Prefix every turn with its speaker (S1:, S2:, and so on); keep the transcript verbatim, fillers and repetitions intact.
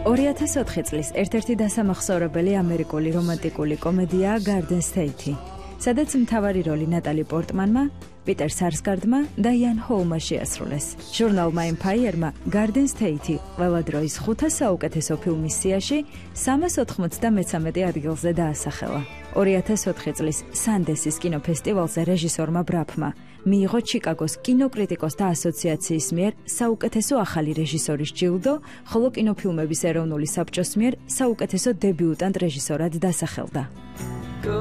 S1: ორი ათას ოთხი წლის ერთ-ერთი დასამახსოვრებელი ამერიკული რომანტიკული კომედიაა Garden State, სადაც მთავარი როლი ნატალი პორტმანმა, პიტერ სარსგარდმა და იან ჰოულმა შეასრულეს. ჟურნალმა Empire-მა Garden State ყველა დროის ხუთას საუკეთესო ფილმის სიაში სამას ოთხმოცდამეცამეტე ადგილზე დაასახელა. ორი ათას ოთხი წლის სანდენსის კინოფესტივალზე რეჟისორმა ბრაფმა მიიღო ჩიკაგოს კინოკრიტიკოსთა ასოციაციის მიერ საუკეთესო ახალი რეჟისორის ჯილდო, ხოლო კინოფილმების ეროვნული საბჭოს მიერ საუკეთესო დებიუტანტ რეჟისორად დასახელდა.